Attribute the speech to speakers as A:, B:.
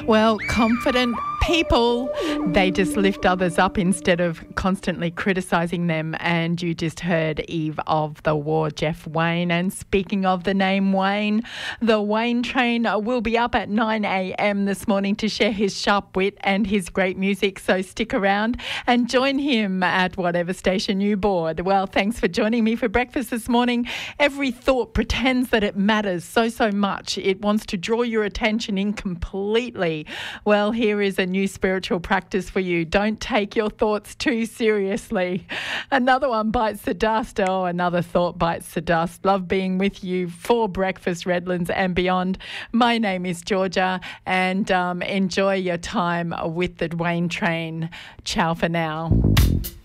A: Well, confident people, they just lift others up instead of constantly criticising them. And you just heard Eve of the War, Jeff Wayne. And speaking of the name Wayne, the Wayne Train will be up at 9 a.m. this morning to share his sharp wit and his great music. So stick around and join him at whatever station you board. Well, thanks for joining me for breakfast this morning. Every thought pretends that it matters so much. It wants to draw your attention in completely. Well, here is a new spiritual practice for you. Don't take your thoughts too seriously. Another one bites the dust. Oh, another thought bites the dust. Love being with you for breakfast, Redlands and beyond. My name is Georgia, and enjoy your time with the Wayne Train. Ciao for now.